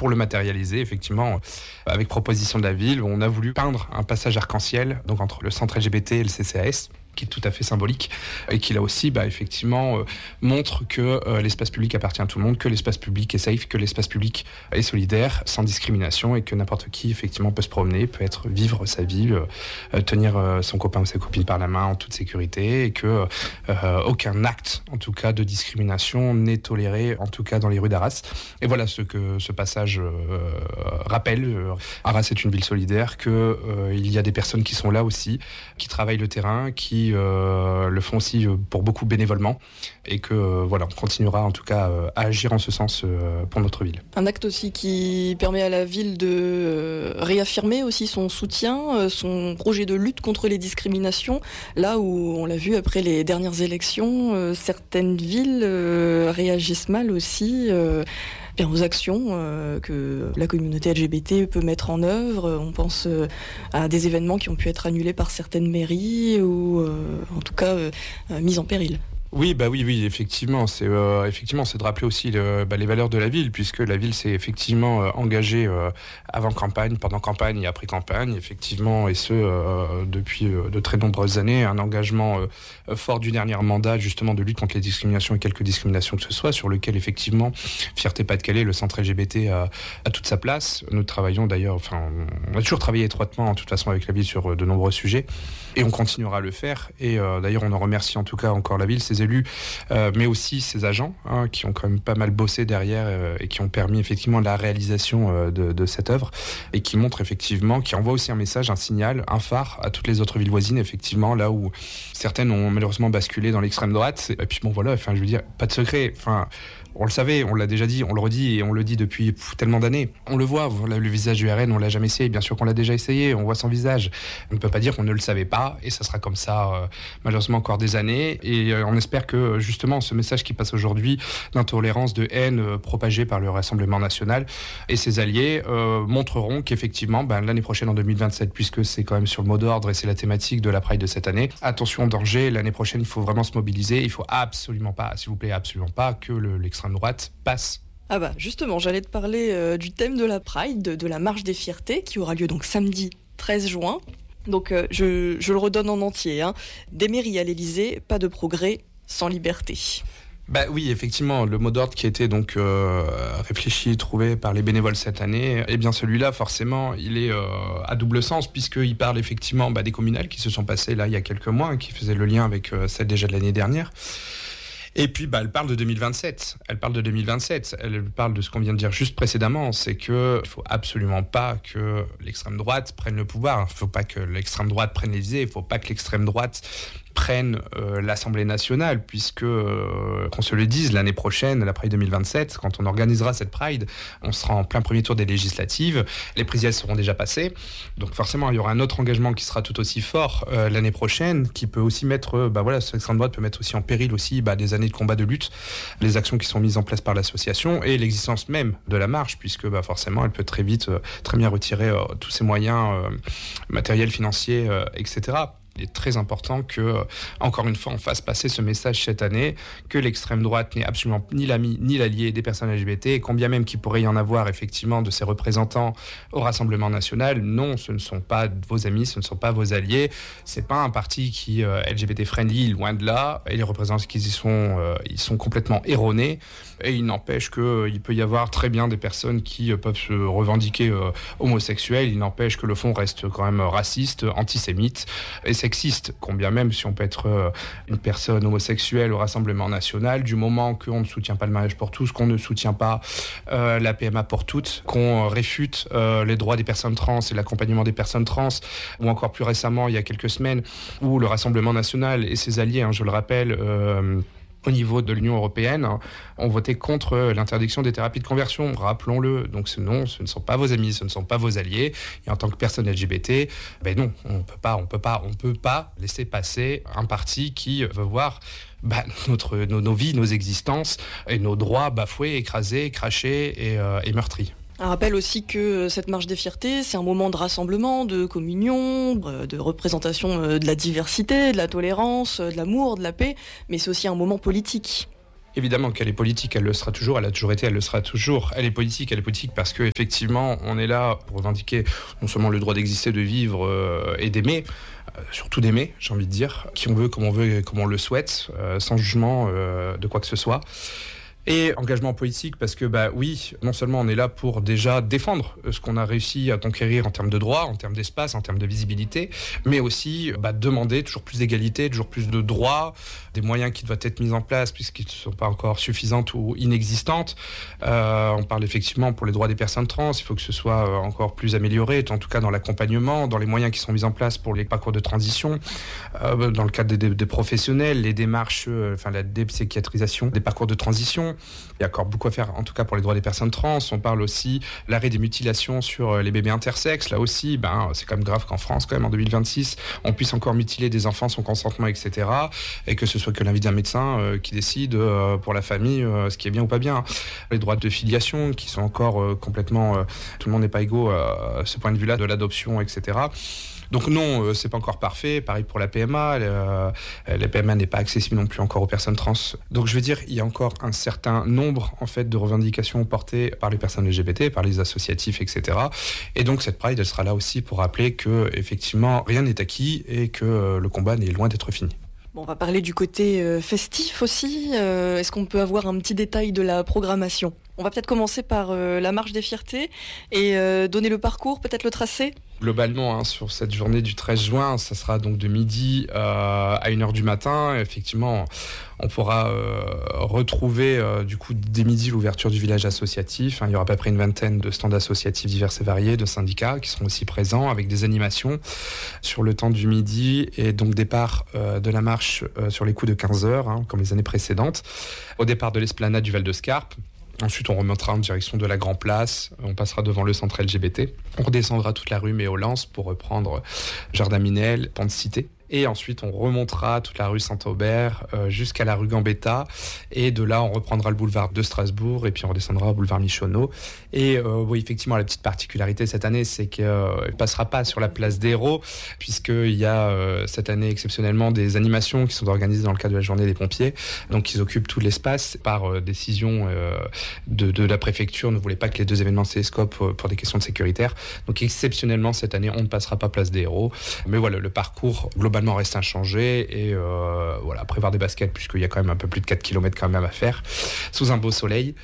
pour le matérialiser, effectivement, avec proposition de la ville, on a voulu peindre un passage arc-en-ciel, donc entre le centre LGBT et le CCAS, qui est tout à fait symbolique, et qui là aussi, effectivement, montre que l'espace public appartient à tout le monde, que l'espace public est safe, que l'espace public est solidaire, sans discrimination, et que n'importe qui, effectivement, peut se promener, peut vivre sa vie, tenir son copain ou sa copine par la main en toute sécurité, et que aucun acte, en tout cas, de discrimination n'est toléré, en tout cas dans les rues d'Arras. Et voilà ce que ce passage rappelle. Arras est une ville solidaire, qu'il y a des personnes qui sont là aussi, qui travaillent le terrain, qui le font aussi pour beaucoup bénévolement, et que on continuera en tout cas à agir en ce sens pour notre ville. Un acte aussi qui permet à la ville de réaffirmer aussi son soutien, son projet de lutte contre les discriminations, là où on l'a vu après les dernières élections, certaines villes réagissent mal aussi aux actions que la communauté LGBT peut mettre en œuvre. On pense à des événements qui ont pu être annulés par certaines mairies ou en tout cas mis en péril. Oui, effectivement, c'est de rappeler aussi les valeurs de la ville, puisque la ville s'est effectivement engagée avant campagne, pendant campagne et après campagne, effectivement, et ce depuis de très nombreuses années, un engagement fort du dernier mandat, justement, de lutte contre les discriminations et quelques discriminations que ce soit, sur lequel effectivement Fierté Pas-de-Calais, le centre LGBT a toute sa place. Nous travaillons d'ailleurs, on a toujours travaillé étroitement en toute façon avec la ville sur de nombreux sujets, et on continuera à le faire. Et d'ailleurs, on en remercie en tout cas encore la ville, ses élus, mais aussi ses agents, qui ont quand même pas mal bossé derrière et qui ont permis effectivement la réalisation de cette œuvre, et qui montre effectivement, qui envoie aussi un message, un signal, un phare à toutes les autres villes voisines, effectivement, là où certaines ont malheureusement basculé dans l'extrême droite. Et puis je veux dire, pas de secret, on le savait, on l'a déjà dit, on le redit et on le dit depuis tellement d'années. On le voit, le visage du RN, on l'a jamais essayé, bien sûr qu'on l'a déjà essayé, on voit son visage. On ne peut pas dire qu'on ne le savait pas, et ça sera comme ça malheureusement encore des années. Et on espère que justement ce message qui passe aujourd'hui d'intolérance, de haine propagée par le Rassemblement national et ses alliés montreront qu'effectivement l'année prochaine en 2027, puisque c'est quand même sur le mot d'ordre et c'est la thématique de la Pride de cette année, attention danger, l'année prochaine il faut vraiment se mobiliser, il faut absolument pas, s'il vous plaît, absolument pas que l'extrême droite passe. Justement, j'allais te parler du thème de la Pride, de la marche des fiertés, qui aura lieu donc samedi 13 juin. Donc je le redonne en entier. Des mairies à l'Élysée, pas de progrès sans liberté. Oui, effectivement, le mot d'ordre qui a été donc réfléchi, trouvé par les bénévoles cette année, eh bien celui-là, forcément, il est à double sens, puisqu'il parle effectivement des communales qui se sont passées là il y a quelques mois, qui faisaient le lien avec celle déjà de l'année dernière. Et puis, elle parle de 2027. Elle parle de ce qu'on vient de dire juste précédemment. C'est que il faut absolument pas que l'extrême droite prenne le pouvoir. Il faut pas que l'extrême droite prenne l'Élysée. Il faut pas que l'extrême droite prenne l'Assemblée nationale, puisque, qu'on se le dise, l'année prochaine, la Pride 2027, quand on organisera cette Pride, on sera en plein premier tour des législatives, les présidentielles seront déjà passées, donc forcément il y aura un autre engagement qui sera tout aussi fort l'année prochaine, qui peut aussi mettre, l'extrême droite peut mettre aussi en péril aussi des années de combat de lutte, les actions qui sont mises en place par l'association et l'existence même de la marche, puisque forcément elle peut très vite, très bien retirer tous ses moyens matériels, financiers, etc. Il est très important que, encore une fois, on fasse passer ce message cette année, que l'extrême droite n'est absolument ni l'ami ni l'allié des personnes LGBT, et quand bien même qu'il pourrait y en avoir effectivement de ses représentants au Rassemblement national, non, ce ne sont pas vos amis, ce ne sont pas vos alliés, c'est pas un parti qui est LGBT friendly, loin de là, et les représentants qui y sont, ils sont complètement erronés, et il n'empêche qu'il peut y avoir très bien des personnes qui peuvent se revendiquer homosexuels, il n'empêche que le fond reste quand même raciste, antisémite, et sexiste, combien même si on peut être une personne homosexuelle au Rassemblement national, du moment qu'on ne soutient pas le mariage pour tous, qu'on ne soutient pas la PMA pour toutes, qu'on réfute les droits des personnes trans et l'accompagnement des personnes trans, ou encore plus récemment, il y a quelques semaines, où le Rassemblement national et ses alliés, je le rappelle, au niveau de l'Union européenne, ont voté contre l'interdiction des thérapies de conversion. Rappelons-le. Donc non, ce ne sont pas vos amis, ce ne sont pas vos alliés. Et en tant que personne LGBT, non, on peut pas laisser passer un parti qui veut voir nos vies, nos existences et nos droits bafoués, écrasés, crachés et meurtris. Un rappel aussi que cette marche des fiertés, c'est un moment de rassemblement, de communion, de représentation de la diversité, de la tolérance, de l'amour, de la paix, mais c'est aussi un moment politique. Évidemment qu'elle est politique, elle le sera toujours, elle a toujours été, elle le sera toujours. Elle est politique parce que effectivement, on est là pour revendiquer non seulement le droit d'exister, de vivre et d'aimer, surtout d'aimer, j'ai envie de dire, qui on veut, et comme on le souhaite, sans jugement de quoi que ce soit. Et engagement politique parce que oui, non seulement on est là pour déjà défendre ce qu'on a réussi à conquérir en termes de droits, en termes d'espace, en termes de visibilité, mais aussi demander toujours plus d'égalité, toujours plus de droits, des moyens qui doivent être mis en place puisqu'ils ne sont pas encore suffisantes ou inexistantes. On parle effectivement pour les droits des personnes trans, il faut que ce soit encore plus amélioré, en tout cas dans l'accompagnement, dans les moyens qui sont mis en place pour les parcours de transition, dans le cadre des professionnels, les démarches, la dépsychiatrisation des parcours de transition. Il y a encore beaucoup à faire, en tout cas pour les droits des personnes trans. On parle aussi de l'arrêt des mutilations sur les bébés intersexes. Là aussi, c'est quand même grave qu'en France, quand même, en 2026, on puisse encore mutiler des enfants sans consentement, etc. Et que ce soit que l'avis d'un médecin qui décide pour la famille ce qui est bien ou pas bien. Les droits de filiation qui sont encore complètement... tout le monde n'est pas égaux à ce point de vue-là, de l'adoption, etc. Donc non, c'est pas encore parfait. Pareil pour la PMA. La PMA n'est pas accessible non plus encore aux personnes trans. Donc je veux dire, il y a encore un certain nombre en fait de revendications portées par les personnes LGBT, par les associatifs, etc. Et donc cette Pride, elle sera là aussi pour rappeler que effectivement rien n'est acquis et que le combat n'est loin d'être fini. Bon, on va parler du côté festif aussi. Est-ce qu'on peut avoir un petit détail de la programmation ? On va peut-être commencer par la marche des fiertés et donner le parcours, peut-être le tracé. Globalement, sur cette journée du 13 juin, ça sera donc de midi à 1h du matin. Effectivement, on pourra retrouver du coup dès midi l'ouverture du village associatif. Il y aura à peu près une vingtaine de stands associatifs divers et variés, de syndicats qui seront aussi présents avec des animations sur le temps du midi et donc départ de la marche sur les coups de 15h, comme les années précédentes, au départ de l'esplanade du Val de Scarpe. Ensuite, on remontera en direction de la Grand Place, on passera devant le centre LGBT, on redescendra toute la rue Méolance pour reprendre Jardin Minel, Pont de Cité. Et ensuite, on remontera toute la rue Saint-Aubert jusqu'à la rue Gambetta. Et de là, on reprendra le boulevard de Strasbourg et puis on redescendra au boulevard Michonneau. Et oui, effectivement, la petite particularité cette année, c'est qu'il ne passera pas sur la place des Héros, puisqu'il y a cette année exceptionnellement des animations qui sont organisées dans le cadre de la journée des pompiers. Donc, ils occupent tout l'espace. Par décision de la préfecture, ne voulait pas que les deux événements se télescopent pour des questions de sécuritaire. Donc, exceptionnellement, cette année, on ne passera pas place des Héros. Mais voilà, le parcours globalement reste inchangé et prévoir des baskets puisqu'il y a quand même un peu plus de 4 km quand même à faire sous un beau soleil.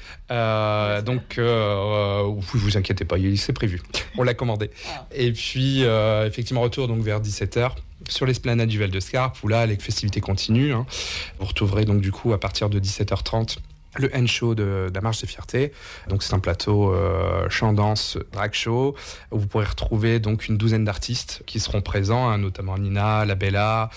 Vous inquiétez pas, c'est prévu. On l'a commandé. Et puis, effectivement, retour donc vers 17h sur l'esplanade du Val de Scarpe où là, les festivités continuent. Vous retrouverez donc du coup à partir de 17h30 le N Show de la Marche des Fiertés. Donc c'est un plateau chant, danse, drag show où vous pourrez retrouver donc une douzaine d'artistes qui seront présents, notamment Nina, La Bella,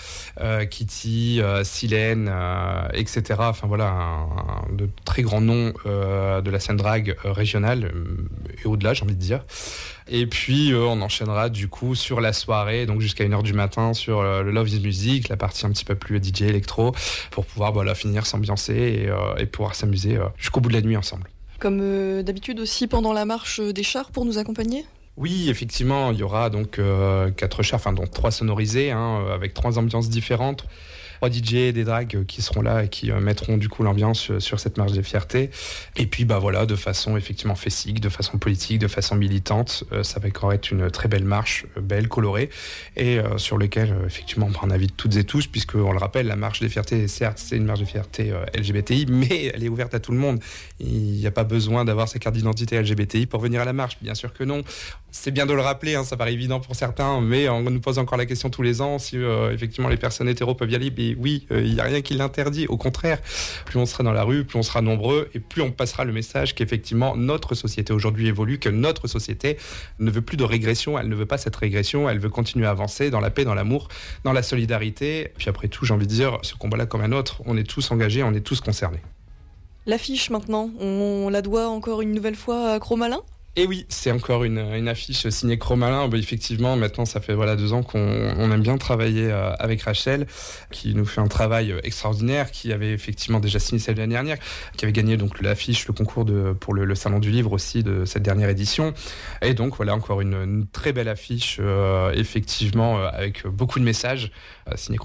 Kitty, Silène, etc. Enfin voilà, de très grands noms de la scène drag régionale et au-delà, j'ai envie de dire. Et puis on enchaînera du coup sur la soirée, donc jusqu'à 1h du matin sur le Love is Music, la partie un petit peu plus DJ électro, pour pouvoir finir s'ambiancer et pouvoir s'amuser jusqu'au bout de la nuit ensemble. Comme d'habitude aussi pendant la marche des chars pour nous accompagner ? Oui, effectivement, il y aura donc 4 chars, donc 3 sonorisés, avec 3 ambiances différentes. 3 DJ, des drags qui seront là et qui mettront du coup l'ambiance sur cette marche des fiertés. Et puis de façon effectivement festique, de façon politique, de façon militante, ça va encore être une très belle marche, belle, colorée, et sur laquelle effectivement on prend un avis de toutes et tous, puisque on le rappelle, la marche des fiertés, certes c'est une marche des fiertés LGBTI, mais elle est ouverte à tout le monde. Il n'y a pas besoin d'avoir sa carte d'identité LGBTI pour venir à la marche, bien sûr que non. C'est bien de le rappeler, ça paraît évident pour certains, mais on nous pose encore la question tous les ans si effectivement les personnes hétéros peuvent y aller. Et oui, il n'y a rien qui l'interdit. Au contraire, plus on sera dans la rue, plus on sera nombreux et plus on passera le message qu'effectivement notre société aujourd'hui évolue, que notre société ne veut plus de régression, elle ne veut pas cette régression, elle veut continuer à avancer dans la paix, dans l'amour, dans la solidarité. Puis après tout, j'ai envie de dire, ce combat-là comme un autre, on est tous engagés, on est tous concernés. L'affiche maintenant, on la doit encore une nouvelle fois à Cro-Malin ? Et oui, c'est encore une affiche signée Cro-Malin. Effectivement, maintenant, ça fait 2 ans qu'on aime bien travailler avec Rachel, qui nous fait un travail extraordinaire, qui avait effectivement déjà signé celle de l'année dernière, qui avait gagné donc l'affiche, le concours pour le Salon du Livre aussi de cette dernière édition. Et donc, voilà, encore une très belle affiche, effectivement, avec beaucoup de messages, signée Cro-Malin.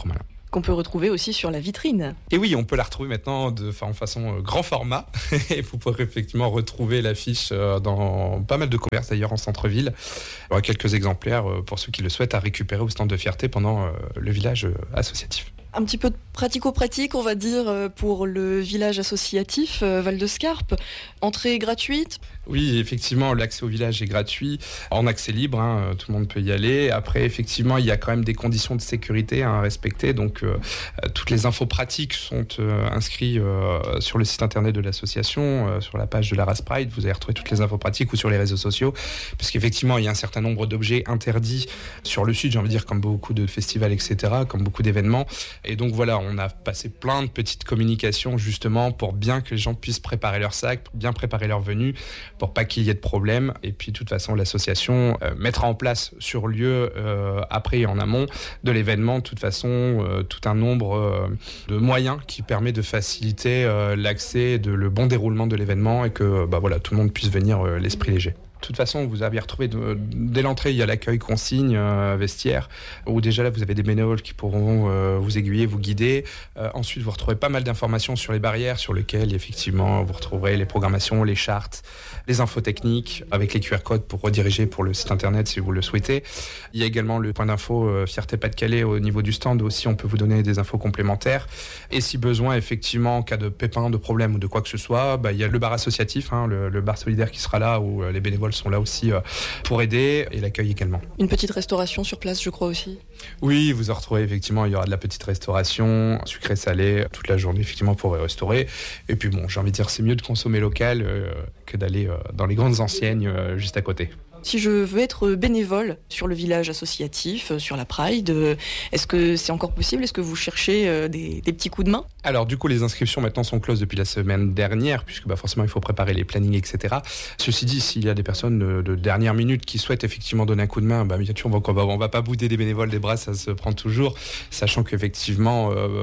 qu'on peut retrouver aussi sur la vitrine. Et oui, on peut la retrouver maintenant en façon grand format. Et vous pourrez effectivement retrouver l'affiche dans pas mal de commerces d'ailleurs en centre-ville. Il y aura quelques exemplaires pour ceux qui le souhaitent à récupérer au stand de Fierté pendant le village associatif. Un petit peu de pratico-pratique, on va dire, pour le village associatif Val-de-Scarpe. Entrée gratuite ? Oui, effectivement, l'accès au village est gratuit, en accès libre, tout le monde peut y aller. Après, effectivement, il y a quand même des conditions de sécurité à respecter. Donc, toutes les infos pratiques sont inscrites sur le site internet de l'association, sur la page de la Race Pride. Vous allez retrouver toutes les infos pratiques ou sur les réseaux sociaux. Parce qu'effectivement, il y a un certain nombre d'objets interdits sur le site, j'ai envie de dire, comme beaucoup de festivals, etc., comme beaucoup d'événements. Et donc voilà, on a passé plein de petites communications justement pour bien que les gens puissent préparer leur sac, bien préparer leur venue, pour pas qu'il y ait de problème. Et puis de toute façon, l'association mettra en place sur lieu, après et en amont de l'événement, de toute façon, tout un nombre de moyens qui permet de faciliter l'accès et le bon déroulement de l'événement et que tout le monde puisse venir l'esprit léger. De toute façon, vous avez retrouvé dès l'entrée, il y a l'accueil consigne vestiaire, où déjà là, vous avez des bénévoles qui pourront vous aiguiller, vous guider. Ensuite, vous retrouverez pas mal d'informations sur les barrières, sur lesquelles, effectivement, vous retrouverez les programmations, les chartes, les infos techniques, avec les QR codes pour rediriger pour le site internet si vous le souhaitez. Il y a également le point d'info Fierté Pas-de-Calais au niveau du stand, aussi on peut vous donner des infos complémentaires. Et si besoin, effectivement, en cas de pépin, de problème ou de quoi que ce soit, il y a le bar associatif, le bar solidaire qui sera là, où les bénévoles sont là aussi pour aider, et l'accueil également. Une petite restauration sur place, je crois aussi. Oui, vous en retrouverez effectivement, il y aura de la petite restauration, sucré, salé, toute la journée effectivement pour restaurer. Et puis j'ai envie de dire, c'est mieux de consommer local que d'aller dans les grandes enseignes juste à côté. Si je veux être bénévole sur le village associatif, sur la Pride, est-ce que c'est encore possible ? Est-ce que vous cherchez des petits coups de main ? Alors du coup, les inscriptions maintenant sont closes depuis la semaine dernière, puisque forcément il faut préparer les plannings, etc. Ceci dit, s'il y a des personnes de dernière minute qui souhaitent effectivement donner un coup de main, bien sûr, on va pas bouder des bénévoles des bras, ça se prend toujours, sachant qu'effectivement,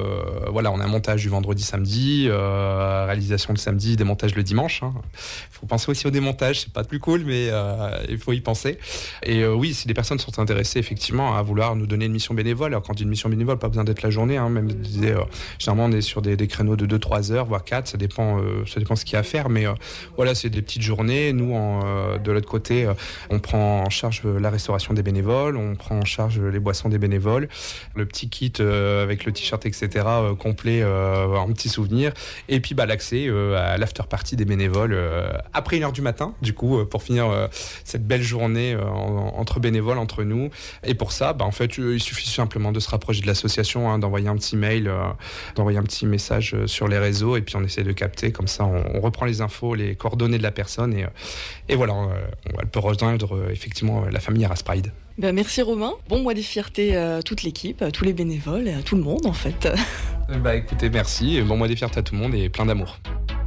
on a un montage du vendredi, samedi, réalisation le samedi, démontage le dimanche. Il faut penser aussi au démontage, c'est pas plus cool, mais il faut y penser. Et oui, si des personnes sont intéressées effectivement à vouloir nous donner une mission bénévole, alors quand on dit une mission bénévole, pas besoin d'être la journée, même généralement on est sur des créneaux de 2-3 heures, voire 4, ça dépend ce qu'il y a à faire, mais c'est des petites journées. Nous, de l'autre côté, on prend en charge la restauration des bénévoles, on prend en charge les boissons des bénévoles, le petit kit avec le t-shirt, etc., complet en petit souvenir, et puis l'accès à l'after party des bénévoles après 1h du matin, du coup, pour finir cette belle journée entre bénévoles, entre nous. Et pour ça, il suffit simplement de se rapprocher de l'association, d'envoyer un petit mail, d'envoyer un petit message sur les réseaux, et puis on essaie de capter, comme ça on reprend les infos, les coordonnées de la personne, et voilà, elle peut rejoindre effectivement la famille Race Pride. Merci Romain, bon mois des fiertés à toute l'équipe, à tous les bénévoles et à tout le monde en fait. Écoutez, merci, bon mois des fiertés à tout le monde et plein d'amour.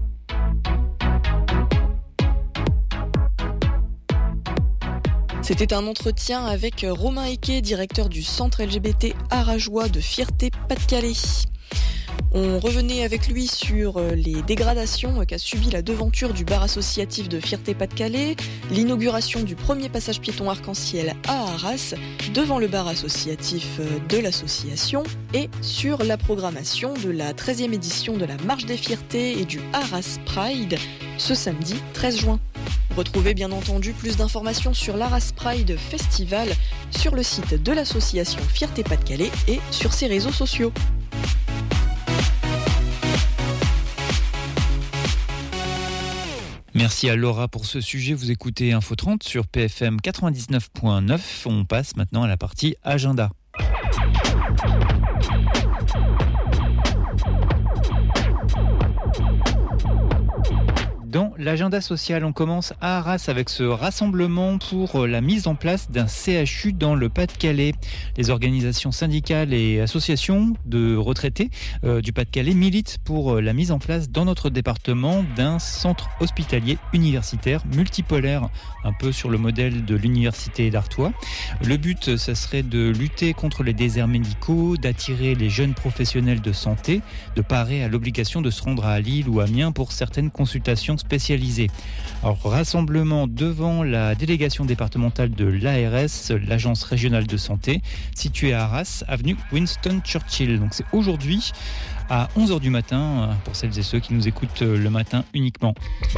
C'était un entretien avec Romain Eke, directeur du centre LGBT Arageois de Fierté Pas-de-Calais. On revenait avec lui sur les dégradations qu'a subi la devanture du bar associatif de Fierté Pas-de-Calais, l'inauguration du premier passage piéton arc-en-ciel à Arras, devant le bar associatif de l'association, et sur la programmation de la 13e édition de la Marche des Fiertés et du Arras Pride, ce samedi 13 juin. Retrouvez bien entendu plus d'informations sur l'Arras Pride Festival sur le site de l'association Fierté Pas-de-Calais et sur ses réseaux sociaux. Merci à Laura pour ce sujet. Vous écoutez Info 30 sur PFM 99.9. On passe maintenant à la partie agenda. Dans l'agenda social, on commence à Arras avec ce rassemblement pour la mise en place d'un CHU dans le Pas-de-Calais. Les organisations syndicales et associations de retraités du Pas-de-Calais militent pour la mise en place dans notre département d'un centre hospitalier universitaire multipolaire, un peu sur le modèle de l'université d'Artois. Le but, ça serait de lutter contre les déserts médicaux, d'attirer les jeunes professionnels de santé, de parer à l'obligation de se rendre à Lille ou Amiens pour certaines consultations spécialisées spécialisés. Alors, rassemblement devant la délégation départementale de l'ARS, l'Agence régionale de santé, située à Arras, avenue Winston Churchill. Donc c'est aujourd'hui à 11h du matin, pour celles et ceux qui nous écoutent le matin uniquement.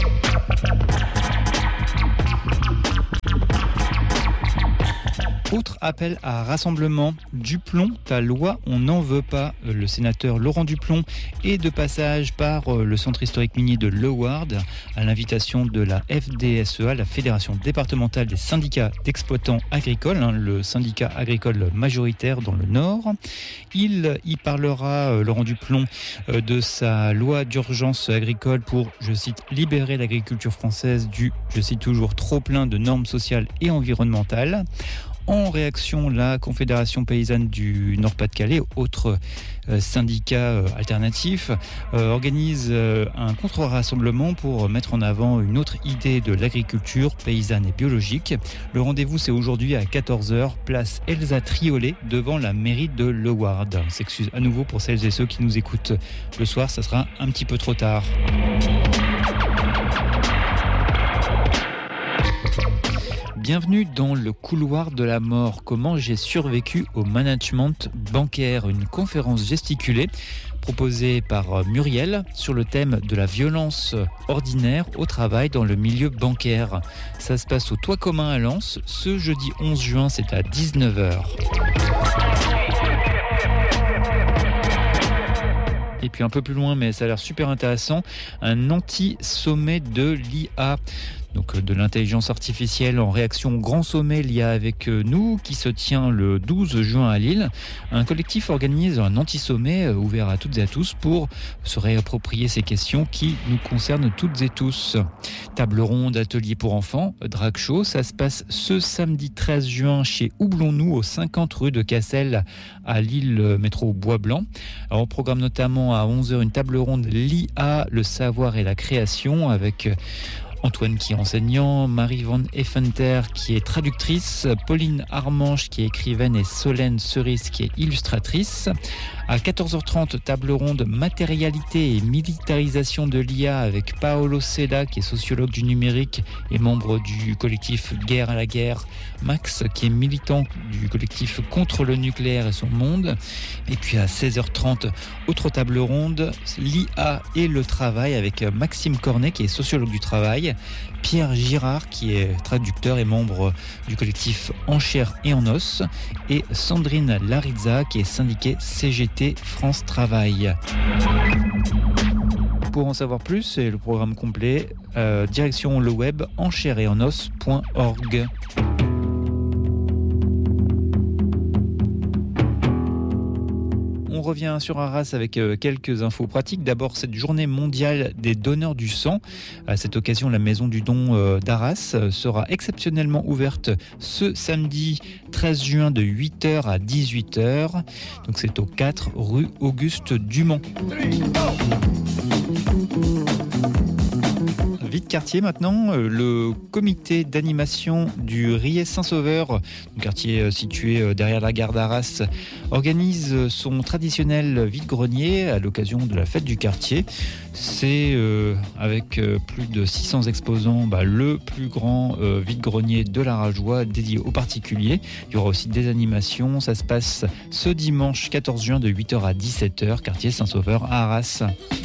Autre appel à rassemblement, Duplon, ta loi, on n'en veut pas. Le sénateur Laurent Duplon est de passage par le centre historique minier de Leward à l'invitation de la FDSEA, la Fédération départementale des syndicats d'exploitants agricoles, le syndicat agricole majoritaire dans le Nord. Il y parlera, Laurent Duplon, de sa loi d'urgence agricole pour, je cite, libérer l'agriculture française du, je cite toujours, trop plein de normes sociales et environnementales. En réaction, la Confédération paysanne du Nord-Pas-de-Calais, autre syndicat alternatif, organise un contre-rassemblement pour mettre en avant une autre idée de l'agriculture paysanne et biologique. Le rendez-vous, c'est aujourd'hui à 14h, place Elsa Triolet, devant la mairie de Leward. On s'excuse à nouveau pour celles et ceux qui nous écoutent le soir, ça sera un petit peu trop tard. Bienvenue dans le couloir de la mort. Comment j'ai survécu au management bancaire, une conférence gesticulée proposée par Muriel sur le thème de la violence ordinaire au travail dans le milieu bancaire. Ça se passe au Toit commun à Lens, ce jeudi 11 juin, c'est à 19h. Et puis un peu plus loin, mais ça a l'air super intéressant, un anti-sommet de l'IA. Donc de l'intelligence artificielle en réaction au grand sommet l'IA avec nous qui se tient le 12 juin à Lille. Un collectif organise un anti-sommet ouvert à toutes et à tous pour se réapproprier ces questions qui nous concernent toutes et tous. Table ronde, atelier pour enfants, drag show, ça se passe ce samedi 13 juin chez Houblon-nous au 50 rue de Cassel à Lille, métro Bois-Blanc. Alors, on programme notamment à 11h une table ronde l'IA, le savoir et la création avec Antoine qui est enseignant, Marie Van Effenter qui est traductrice, Pauline Armanche qui est écrivaine et Solène Cerise qui est illustratrice. À 14h30, table ronde matérialité et militarisation de l'IA avec Paolo Seda qui est sociologue du numérique et membre du collectif Guerre à la guerre, Max qui est militant du collectif contre le nucléaire et son monde. Et puis à 16h30, autre table ronde, l'IA et le travail avec Maxime Cornet qui est sociologue du travail, Pierre Girard qui est traducteur et membre du collectif En chair et en os et Sandrine Larizza qui est syndiquée CGT France Travail. Pour en savoir plus et le programme complet, direction le web enchairetetenos.org. On revient sur Arras avec quelques infos pratiques. D'abord, cette journée mondiale des donneurs du sang. À cette occasion, la maison du don d'Arras sera exceptionnellement ouverte ce samedi 13 juin de 8h à 18h. Donc c'est au 4 rue Auguste Dumont. Quartier maintenant, le comité d'animation du Riez Saint-Sauveur, un quartier situé derrière la gare d'Arras, organise son traditionnel vide-grenier à l'occasion de la fête du quartier. C'est avec plus de 600 exposants, le plus grand vide-grenier de la Rajoie dédié aux particuliers. Il y aura aussi des animations. Ça se passe ce dimanche 14 juin de 8h à 17h, quartier Saint-Sauveur à Arras.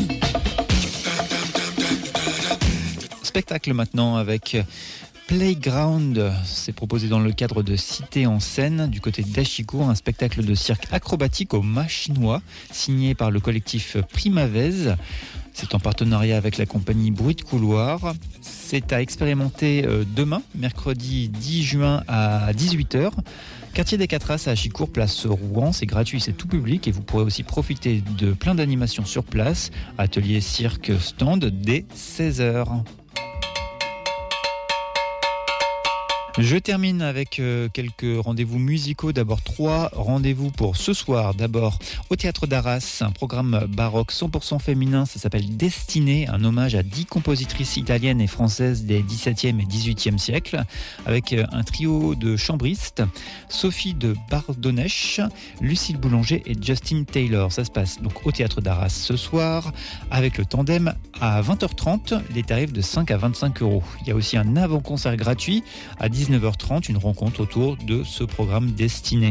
Spectacle maintenant avec Playground, c'est proposé dans le cadre de Cité en scène du côté d'Achicourt, un spectacle de cirque acrobatique au mât chinois signé par le collectif Primavez. C'est en partenariat avec la compagnie Bruit de couloir. C'est à expérimenter demain, mercredi 10 juin à 18h. Quartier des Quatras à Achicourt, place Rouen, c'est gratuit, c'est tout public et vous pourrez aussi profiter de plein d'animations sur place. Atelier cirque stand dès 16h. Je termine avec quelques rendez-vous musicaux. D'abord 3 rendez-vous pour ce soir. D'abord au Théâtre d'Arras, un programme baroque 100% féminin. Ça s'appelle Destinée, un hommage à 10 compositrices italiennes et françaises des 17e et 18e siècles, avec un trio de chambristes, Sophie de Bardonèche, Lucille Boulanger et Justin Taylor. Ça se passe donc au Théâtre d'Arras ce soir, avec le tandem à 20h30, les tarifs de 5 à 25 €. Il y a aussi un avant-concert gratuit à 19h30, une rencontre autour de ce programme Destiné.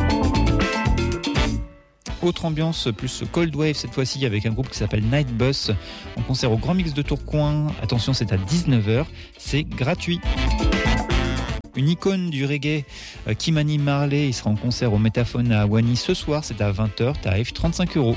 Autre ambiance, plus Cold Wave cette fois-ci, avec un groupe qui s'appelle Night Bus, en concert au Grand Mix de Tourcoing. Attention, c'est à 19h, c'est gratuit. Une icône du reggae, Kimani Marley, il sera en concert au Métaphone à Wany ce soir, c'est à 20h, tarif 35 €.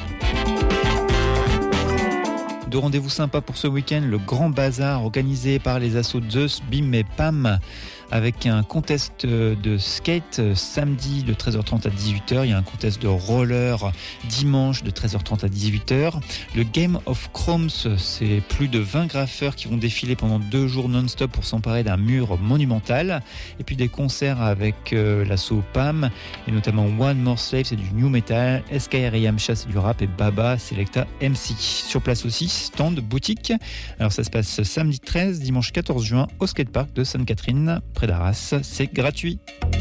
Deux rendez-vous sympas pour ce week-end, le grand bazar organisé par les assos Zeus, Bim et Pam, avec un contest de skate samedi de 13h30 à 18h. Il y a un contest de roller dimanche de 13h30 à 18h. Le Game of Chromes, c'est plus de 20 graffeurs qui vont défiler pendant 2 jours non-stop pour s'emparer d'un mur monumental. Et puis des concerts avec l'assaut PAM, et notamment One More Slave, c'est du new metal, SKR et Yamcha, c'est du rap, et Baba, Selecta, MC. Sur place aussi, stand, boutique. Alors ça se passe samedi 13, dimanche 14 juin au skatepark de Sainte-Catherine, près d'Arras, c'est gratuit.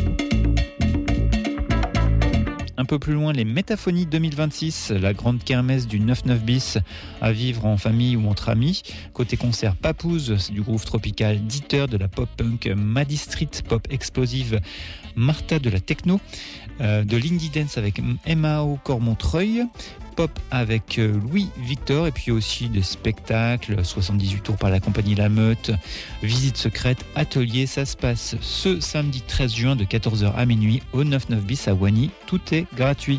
Un peu plus loin, les Métaphonies 2026, la grande kermesse du 9-9 bis à vivre en famille ou entre amis. Côté concert, Papouze, c'est du groove tropical, Dieter de la pop-punk, Maddy Street, pop explosive, Martha de la techno, de l'indie dance avec MAO Cormontreuil, pop avec Louis Victor, et puis aussi des spectacles, 78 tours par la compagnie La Meute, visite secrète, atelier. Ça se passe ce samedi 13 juin de 14h à minuit au 9-9 bis à Wany. Tout est gratuit.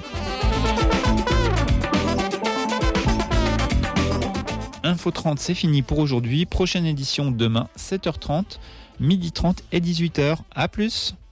Info 30, c'est fini pour aujourd'hui. Prochaine édition demain, 7h30, 12h30 et 18h. À plus.